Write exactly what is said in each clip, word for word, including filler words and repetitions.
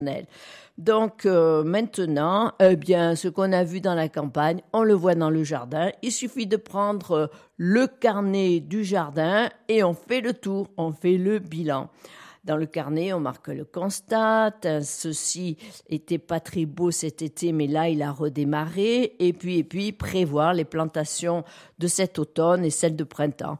Donc euh, maintenant, eh bien, ce qu'on a vu dans la campagne, on le voit dans le jardin. Il suffit de prendre euh, le carnet du jardin et on fait le tour, on fait le bilan. Dans le carnet, on marque le constat. Ceci était pas très beau cet été, mais là, il a redémarré. Et puis, et puis, prévoir les plantations de cet automne et celles de printemps.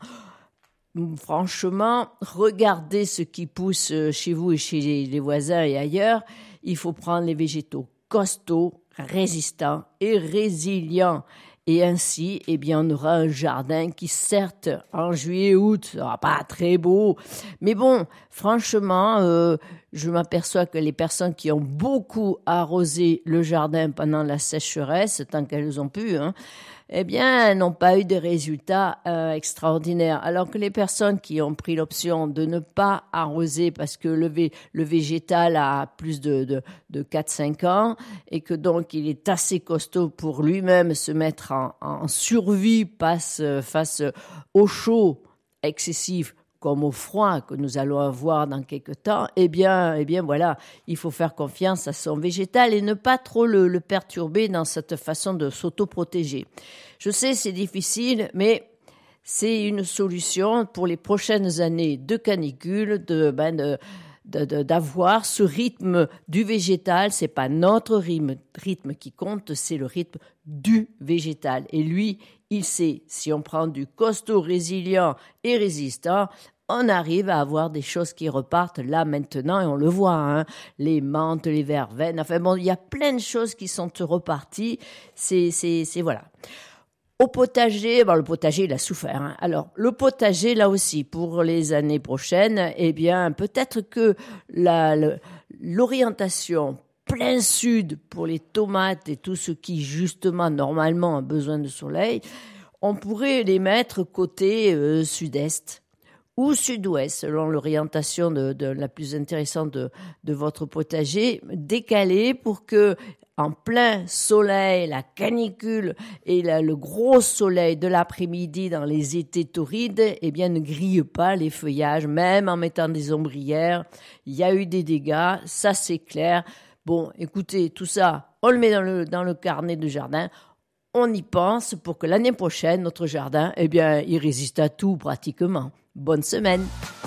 Franchement, regardez ce qui pousse chez vous et chez les voisins et ailleurs. Il faut prendre les végétaux costauds, résistants et résilients. Et ainsi, eh bien, on aura un jardin qui, certes, en juillet-août, sera pas très beau. Mais bon, franchement, euh, je m'aperçois que les personnes qui ont beaucoup arrosé le jardin pendant la sécheresse, tant qu'elles ont pu, hein, eh bien, n'ont pas eu de résultats euh, extraordinaires. Alors que les personnes qui ont pris l'option de ne pas arroser parce que le, vé- le végétal a plus de, de, de quatre à cinq ans et que donc il est assez costaud pour lui-même se mettre en, en survie face, face au chaud excessif comme au froid que nous allons avoir dans quelques temps, eh bien, eh bien voilà, il faut faire confiance à son végétal et ne pas trop le, le perturber dans cette façon de s'autoprotéger. Je sais, c'est difficile, mais c'est une solution pour les prochaines années de canicule, de, ben de, de, de, d'avoir ce rythme du végétal. C'est pas notre rythme, rythme qui compte, c'est le rythme du végétal. Et lui, il sait, si on prend du costaud, résilient et résistant, on arrive à avoir des choses qui repartent là maintenant et on le voit, hein, les menthes, les verveines, enfin bon, il y a plein de choses qui sont reparties, c'est, c'est, c'est voilà. Au potager, bon, le potager, il a souffert, hein. Alors, le potager, là aussi, pour les années prochaines, eh bien, peut-être que la, le, l'orientation plein sud pour les tomates et tout ce qui, justement, normalement a besoin de soleil, on pourrait les mettre côté euh, sud-est ou sud-ouest, selon l'orientation de, de la plus intéressante de, de votre potager, décalé pour que, en plein soleil, la canicule et la, le gros soleil de l'après-midi dans les étés torrides, eh bien, ne grille pas les feuillages, même en mettant des ombrières. Il y a eu des dégâts, ça c'est clair. Bon, écoutez, tout ça, on le met dans le, dans le carnet de jardin. On y pense pour que l'année prochaine, notre jardin, eh bien, il résiste à tout pratiquement. Bonne semaine!